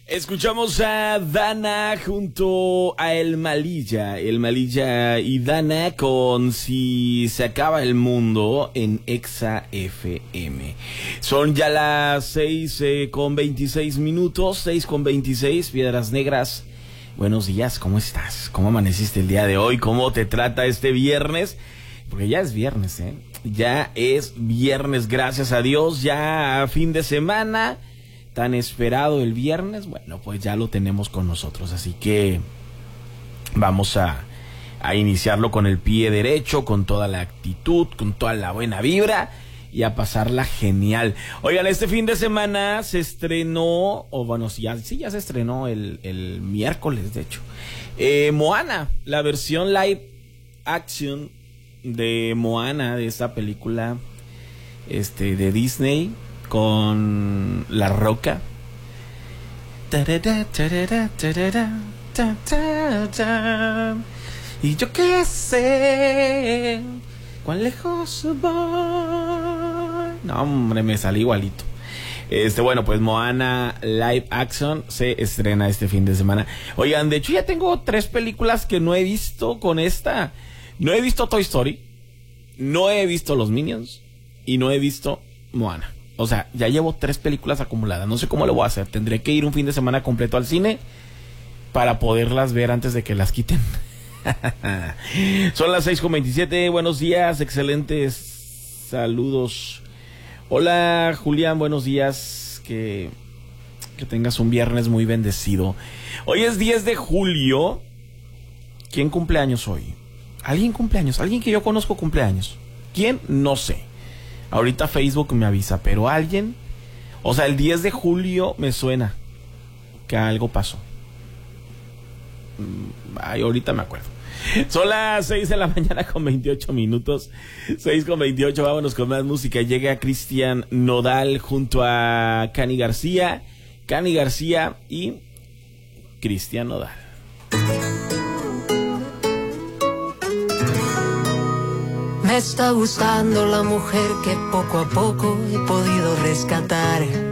Escuchamos a Dana junto a El Malilla y Dana con Si se acaba el mundo en Exa FM. Son ya las 6:26 minutos, 6:26, Piedras Negras. Buenos días, ¿cómo estás? ¿Cómo amaneciste el día de hoy? ¿Cómo te trata este viernes? Porque ya es viernes, Ya es viernes, gracias a Dios, ya fin de semana. Tan esperado el viernes, bueno, pues ya lo tenemos con nosotros, así que vamos a iniciarlo con el pie derecho, con toda la actitud, con toda la buena vibra y a pasarla genial. Oigan, este fin de semana se estrenó, o bueno, ya se estrenó el miércoles, de hecho, Moana, la versión live action de Moana, de esta película de Disney, con La Roca. Y yo qué sé, cuán lejos voy. No, hombre, me salí igualito. Bueno, pues Moana Live Action se estrena este fin de semana. Oigan, de hecho ya tengo 3 películas que no he visto con esta. No he visto Toy Story, no he visto Los Minions y no he visto Moana. O sea, ya llevo 3 películas acumuladas. No sé cómo lo voy a hacer. Tendré que ir un fin de semana completo al cine para poderlas ver antes de que las quiten. Son las 6:27. Buenos días, excelentes saludos. Hola, Julián, buenos días. Que tengas un viernes muy bendecido. Hoy es 10 de julio. ¿Quién cumple años hoy? ¿Alguien cumple años? ¿Alguien que yo conozco cumple años? ¿Quién? No sé. Ahorita Facebook me avisa, pero alguien, o sea, el 10 de julio me suena que algo pasó. Ay, ahorita me acuerdo. Son las 6 de la mañana con 28 minutos. 6:28, vámonos con más música. Llega Cristian Nodal junto a Cani García y Cristian Nodal. Me está gustando la mujer que poco a poco he podido rescatar.